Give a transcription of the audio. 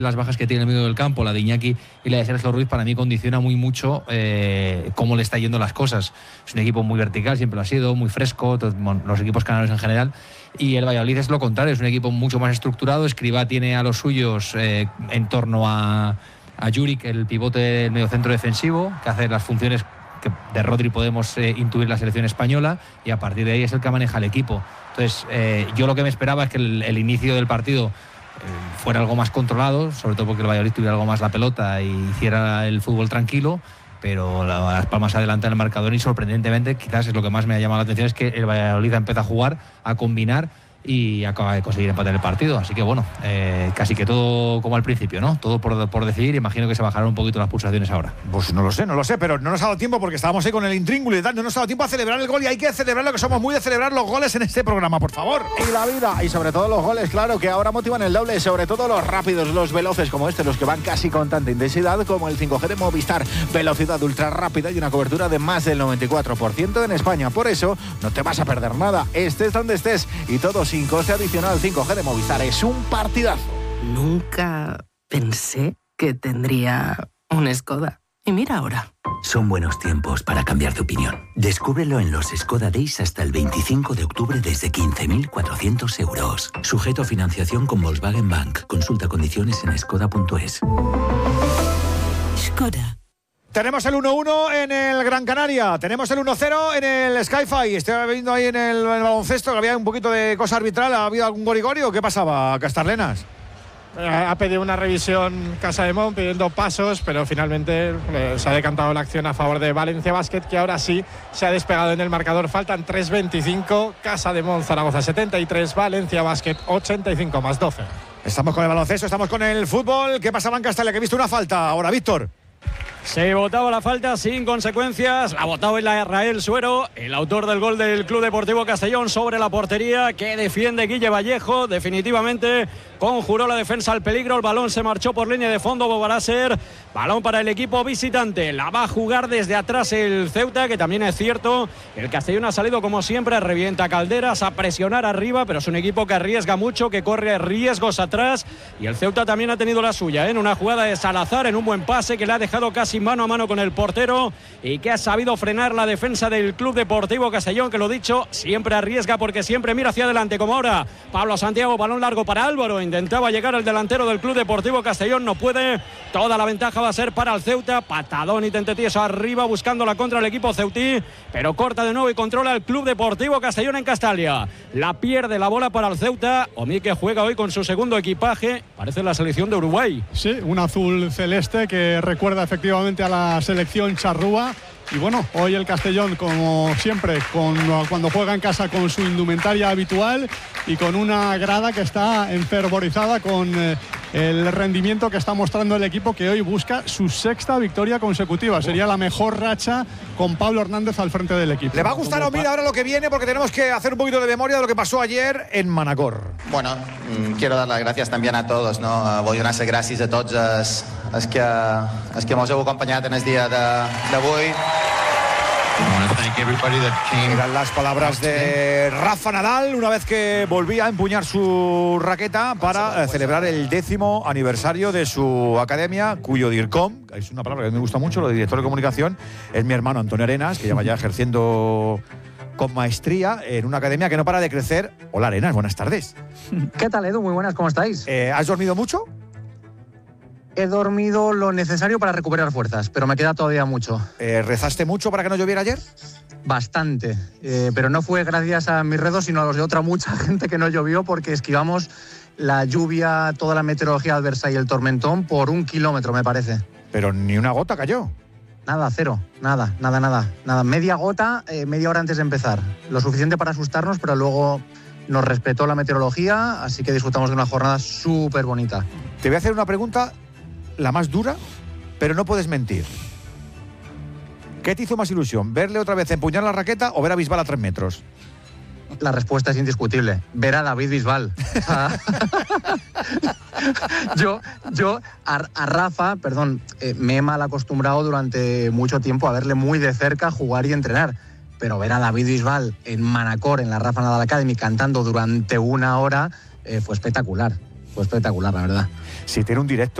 Las bajas que tiene el medio del campo, la de Iñaki y la de Sergio Ruiz, para mí condiciona muy mucho cómo le está yendo las cosas. Es un equipo muy vertical, siempre lo ha sido, muy fresco, los equipos canarios en general. Y el Valladolid es lo contrario, es un equipo mucho más estructurado. Escribá tiene a los suyos en torno a Juric, el pivote del mediocentro defensivo, que hace las funciones que de Rodri podemos intuir la selección española, y a partir de ahí es el que maneja el equipo. Entonces, yo lo que me esperaba es que el inicio del partido fuera algo más controlado, sobre todo porque el Valladolid tuviera algo más la pelota y hiciera el fútbol tranquilo, pero las palmas adelante en el marcador, y sorprendentemente, quizás es lo que más me ha llamado la atención, es que el Valladolid empieza a jugar, a combinar y acaba de conseguir empatar el partido. Así que bueno, casi que todo como al principio, ¿no? Todo por decidir. Imagino que se bajarán un poquito las pulsaciones ahora. Pues no lo sé, pero no nos ha dado tiempo, porque estábamos ahí con el intríngulo y tal, no nos ha dado tiempo a celebrar el gol, y hay que celebrarlo, que somos muy de celebrar los goles en este programa, por favor. Y la vida, y sobre todo los goles, claro, que ahora motivan el doble, sobre todo los rápidos, los veloces como este, los que van casi con tanta intensidad como el 5G de Movistar. Velocidad ultra rápida y una cobertura de más del 94% en España. Por eso no te vas a perder nada, estés donde estés, y todo sin coste adicional. 5G de Movistar es un partidazo. Nunca pensé que tendría un Skoda. Y mira ahora. Son buenos tiempos para cambiar de opinión. Descúbrelo en los Skoda Days hasta el 25 de octubre desde 15.400 euros. Sujeto a financiación con Volkswagen Bank. Consulta condiciones en skoda.es. Skoda. Tenemos el 1-1 en el Gran Canaria, tenemos el 1-0 en el Sky-Fi. Estoy viendo ahí en el baloncesto que había un poquito de cosa arbitral. ¿Ha habido algún gorigori o qué pasaba, Castarlenas? Ha pedido una revisión Casademont, pidiendo pasos, pero finalmente se ha decantado la acción a favor de Valencia Basket, que ahora sí se ha despegado en el marcador. Faltan 3:25, Casademont Zaragoza 73, Valencia Basket 85 más 12. Estamos con el baloncesto, estamos con el fútbol. ¿Qué pasaba en Castalia? Que he visto una falta ahora, Víctor. Se votaba la falta sin consecuencias, la votaba el Israel Suero, el autor del gol del Club Deportivo Castellón sobre la portería que defiende Guille Vallejo. Definitivamente conjuró la defensa al peligro, el balón se marchó por línea de fondo, volverá a ser balón para el equipo visitante. La va a jugar desde atrás el Ceuta, que también es cierto, el Castellón ha salido como siempre, revienta calderas, a presionar arriba, pero es un equipo que arriesga mucho, que corre riesgos atrás, y el Ceuta también ha tenido la suya, en una jugada de Salazar, en un buen pase que le ha dejado casi mano a mano con el portero y que ha sabido frenar la defensa del Club Deportivo Castellón, que lo dicho, siempre arriesga porque siempre mira hacia adelante, como ahora Pablo Santiago, balón largo para Álvaro, intentaba llegar el delantero del Club Deportivo Castellón, no puede, toda la ventaja va a ser para el Ceuta, patadón y tentetieso arriba buscando la contra el equipo ceutí, pero corta de nuevo y controla el Club Deportivo Castellón en Castalia, la pierde la bola para el Ceuta. Omi, que juega hoy con su segundo equipaje, parece la selección de Uruguay. Sí, un azul celeste que recuerda efectivamente a la selección charrúa. Y bueno, hoy el Castellón, como siempre, cuando juega en casa con su indumentaria habitual y con una grada que está enfervorizada con el rendimiento que está mostrando el equipo, que hoy busca su sexta victoria consecutiva. Sería la mejor racha con Pablo Hernández al frente del equipo. Le va a gustar a Omir ahora lo que viene, porque tenemos que hacer un poquito de memoria de lo que pasó ayer en Manacor. Bueno, quiero dar las gracias también a todos, no? Vull donar les gràcies a tots els que mos heu acompanyat en el dia d'avui. Eran las palabras de Rafa Nadal una vez que volvía a empuñar su raqueta para celebrar el 10º aniversario de su academia, cuyo DIRCOM, es una palabra que me gusta mucho, lo de director de comunicación, es mi hermano Antonio Arenas, que lleva ya ejerciendo con maestría en una academia que no para de crecer. Hola Arenas, buenas tardes. ¿Qué tal, Edu? Muy buenas, ¿cómo estáis? ¿Has dormido mucho? He dormido lo necesario para recuperar fuerzas, pero me queda todavía mucho. ¿Rezaste mucho para que no lloviera ayer? Bastante, pero no fue gracias a mis redos, sino a los de otra mucha gente que no llovió, porque esquivamos la lluvia, toda la meteorología adversa y el tormentón por 1 kilómetro, me parece. Pero ni una gota cayó. Nada, cero, nada. Media gota, media hora antes de empezar. Lo suficiente para asustarnos, pero luego nos respetó la meteorología, así que disfrutamos de una jornada súper bonita. Te voy a hacer una pregunta, la más dura, pero no puedes mentir. ¿Qué te hizo más ilusión? ¿Verle otra vez empuñar la raqueta o ver a Bisbal a 3 metros? La respuesta es indiscutible. Ver a David Bisbal. Yo a Rafa, me he mal acostumbrado durante mucho tiempo a verle muy de cerca jugar y entrenar. Pero ver a David Bisbal en Manacor, en la Rafa Nadal Academy, cantando durante 1 hora, fue espectacular. Fue espectacular, la verdad. Si tiene un directo